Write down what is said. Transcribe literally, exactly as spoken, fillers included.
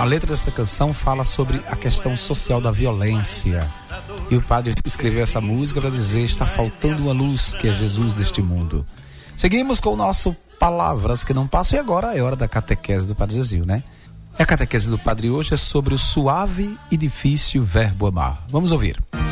letra dessa canção fala sobre a questão social da violência. E o padre escreveu essa música para dizer: está faltando uma luz, que é Jesus deste mundo. Seguimos com o nosso Palavras que Não Passam, e agora é hora da catequese do Padre Zezil, né? A catequese do padre hoje é sobre o suave e difícil verbo amar. Vamos ouvir.